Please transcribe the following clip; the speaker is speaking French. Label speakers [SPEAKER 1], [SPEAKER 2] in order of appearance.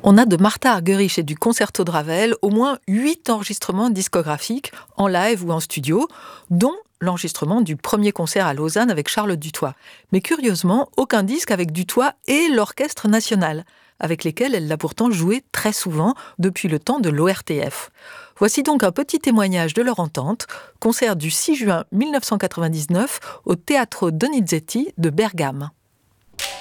[SPEAKER 1] On a de Martha Argerich et du Concerto de Ravel au moins 8 enregistrements discographiques en live ou en studio, dont l'enregistrement du premier concert à Lausanne avec Charles Dutoit. Mais curieusement, aucun disque avec Dutoit et l'Orchestre national, avec lesquels elle l'a pourtant joué très souvent depuis le temps de l'ORTF. Voici donc un petit témoignage de leur entente, concert du 6 juin 1999 au Teatro Donizetti de Bergame.